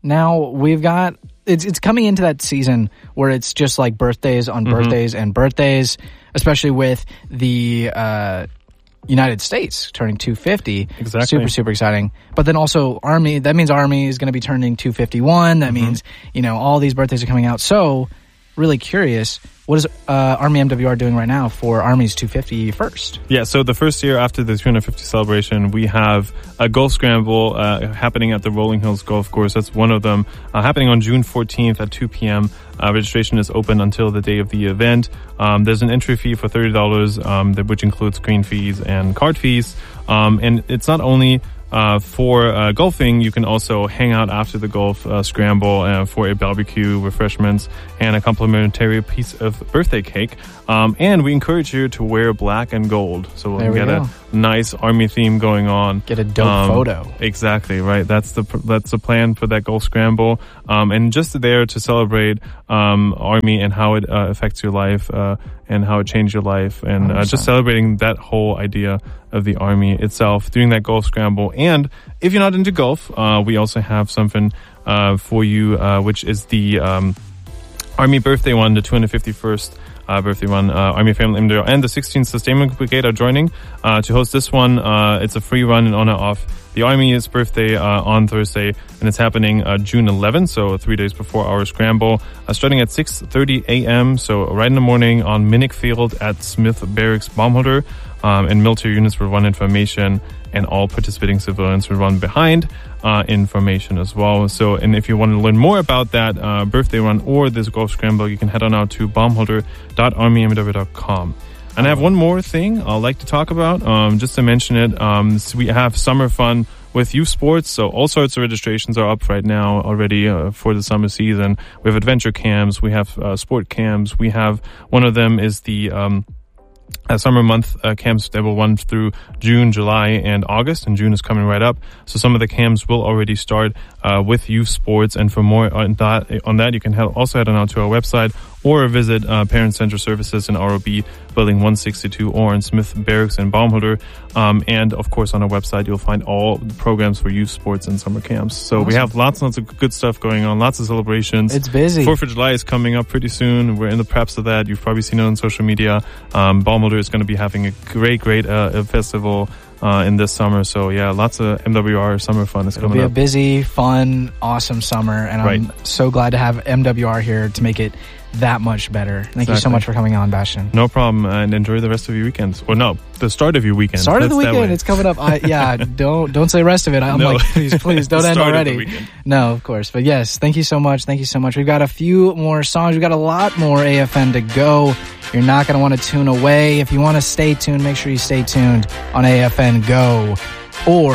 now we've got it's coming into that season where it's just like birthdays on birthdays and birthdays, especially with the United States turning 250. Exactly. Super exciting. But then also Army, that means Army is going to be turning 251. That means, all these birthdays are coming out. So really curious, what is Army MWR doing right now for Army's 251st? Yeah, so the first year after the 250 celebration, we have a golf scramble happening at the Rolling Hills Golf Course. That's one of them, happening on June 14th at 2 p.m. Registration is open until the day of the event. There's an entry fee for $30, which includes green fees and card fees. And it's not only for golfing, you can also hang out after the golf scramble for a barbecue, refreshments, and a complimentary piece of birthday cake. And we encourage you to wear black and gold, so we'll get a nice Army theme going on. Get a dope photo. Exactly, right. That's the plan for that golf scramble. And just there to celebrate Army and how it affects your life and how it changed your life, and just celebrating that whole idea of the Army itself during that golf scramble. And if you're not into golf, we also have something for you, which is the Army birthday one, the 251st birthday run. Army Family MWR and the 16th Sustainment Brigade are joining to host this one. It's a free run in honor of the Army's birthday on Thursday, and it's happening June 11th, so 3 days before our scramble, starting at 6:30 a.m., so right in the morning on Minnick Field at Smith Barracks Baumholder, and military units will run information, and all participating civilians will run behind information as well. So, and if you want to learn more about that birthday run or this golf scramble, you can head on out to baumholder.armymw.com. And I have one more thing I'd like to talk about, just to mention it. So we have summer fun with youth sports, so all sorts of registrations are up right now already for the summer season. We have adventure camps, we have sport camps, we have, one of them is the summer month camps that will run through June, July, and August, and June is coming right up. So some of the camps will already start with youth sports, and for more on that you can also head on out to our website or visit Parent Center Services in ROB Building 162 or in Smith Barracks in Baumholder. And of course on our website you'll find all the programs for youth sports and summer camps. So we have lots and lots of good stuff going on, lots of celebrations. It's busy. 4th of July is coming up pretty soon. We're in the preps of that. You've probably seen it on social media. Baumholder is going to be having a great festival in this summer. So yeah, lots of MWR summer fun is coming up. It'll be a busy, fun, awesome summer, and I'm so glad to have MWR here to make it that much better. Thank you so much for coming on, Bastian. No problem, and enjoy the rest of your weekend. Well, no, the start of your weekend. Start of the weekend, it's coming up. Don't say rest of it. I'm like, please don't end already. No, of course. But yes, thank you so much. We've got a few more songs. We've got a lot more AFN to go. You're not going to want to tune away. If you want to stay tuned, make sure you stay tuned on AFN Go. Or